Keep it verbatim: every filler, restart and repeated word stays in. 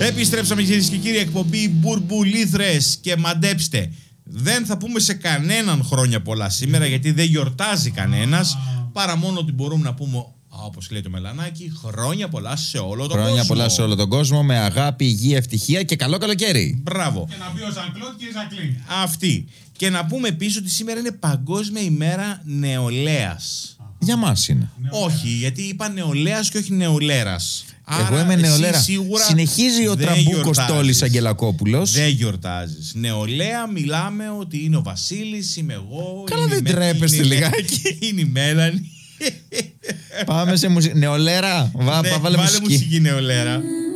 Επιστρέψαμε, κυρίες και κύριοι, εκπομπή Μπουρμπουλήθρες, και μαντέψτε, δεν θα πούμε σε κανέναν χρόνια πολλά σήμερα, γιατί δεν γιορτάζει κανένας, παρά μόνο ότι μπορούμε να πούμε, όπως λέει το Μελανάκι, χρόνια πολλά σε όλο τον κόσμο. Χρόνια πολλά σε όλο τον κόσμο, με αγάπη, υγεία, ευτυχία και καλό καλοκαίρι. Μπράβο. Και να πει ο Ζαν-Κλοντ και η Ζακλίν. Αυτή. Και να πούμε επίσης ότι σήμερα είναι Παγκόσμια ημέρα νεολαίας. Για μας είναι. Όχι, γιατί είπα νεολαίας και όχι νεολέρας. Εγώ είμαι νεολαία. Συνεχίζει ο τραμπούκος Τόλης Αγγελακόπουλος. Δεν γιορτάζεις. Νεολαία μιλάμε ότι είναι ο Βασίλης, είμαι εγώ. Καλά, δεν τρέπεστε λιγάκι. Είναι η Μέλανη. Πάμε σε μουσική. Νεολαία, βάλε μουσική. Βάλε μουσική νεολαία.